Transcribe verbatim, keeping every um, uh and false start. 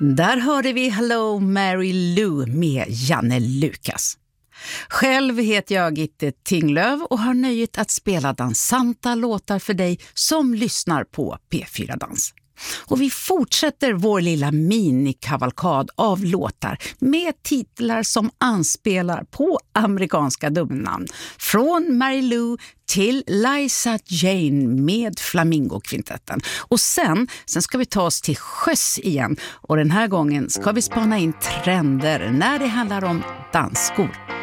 Där hörde vi Hello Mary Lou med Janne Lukas. Själv heter jag Gitte Tinglöf och har nöjet att spela dansanta låtar för dig som lyssnar på P fyra Dans. Och vi fortsätter vår lilla minikavalkad av låtar med titlar som anspelar på amerikanska dubbelnamn. Från Mary Lou till Liza Jane med Flamingo-kvintetten. Och sen, sen ska vi ta oss till sjöss igen. Och den här gången ska vi spana in trender när det handlar om dansskor.